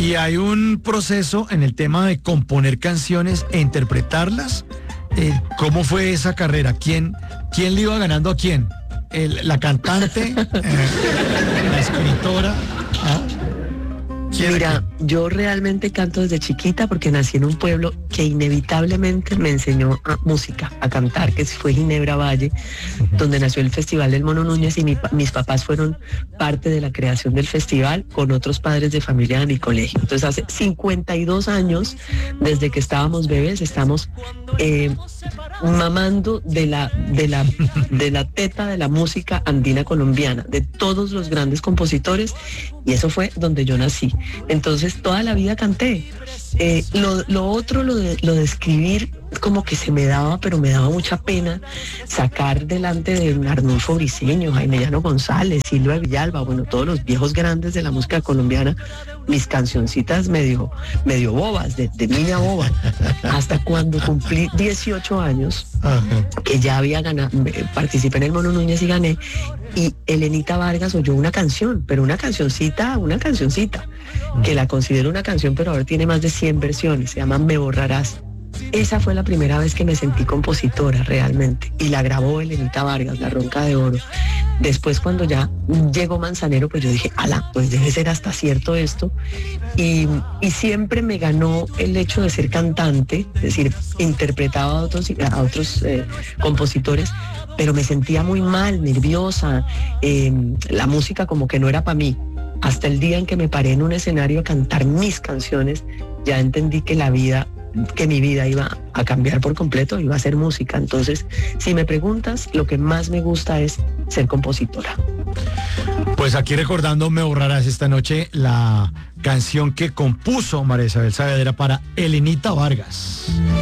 Y hay un proceso en el tema de componer canciones e interpretarlas. ¿Cómo fue esa carrera? ¿Quién le iba ganando a quién? ¿La cantante? ¿La escritora? ¿Ah? Mira, yo realmente canto desde chiquita porque nací en un pueblo que inevitablemente me enseñó música, a cantar, que fue Ginebra Valle, donde nació el Festival del Mono Núñez, y mis papás fueron parte de la creación del festival con otros padres de familia de mi colegio. Entonces hace 52 años, desde que estábamos bebés, estamos mamando de la teta de la música andina colombiana, de todos los grandes compositores, y eso fue donde yo nací. Entonces toda la vida canté. Lo otro, lo de escribir, como que se me daba, pero me daba mucha pena sacar delante de Arnulfo Briceño, Jaime Llano González, Silvia Villalba, bueno, todos los viejos grandes de la música colombiana, mis cancioncitas medio bobas, de niña boba, hasta cuando cumplí 18 años, que ya había ganado, participé en el Mono Núñez y gané, y Elenita Vargas oyó una canción, pero una cancioncita, que la considero una canción, pero ahora tiene más de 100 versiones, se llama Me Borrarás. Esa fue la primera vez que me sentí compositora realmente, y la grabó Elenita Vargas, La Ronca de Oro. Después, cuando ya llegó Manzanero, pues yo dije, pues debe ser hasta cierto esto, y siempre me ganó el hecho de ser cantante, es decir, interpretaba a otros compositores, pero me sentía muy mal, nerviosa, la música como que no era para mí. Hasta el día en que me paré en un escenario a cantar mis canciones, ya entendí que mi vida iba a cambiar por completo, iba a ser música. Entonces, si me preguntas, lo que más me gusta es ser compositora. Pues aquí recordando Me Borrarás esta noche, la canción que compuso María Isabel Saavedra para Elenita Vargas.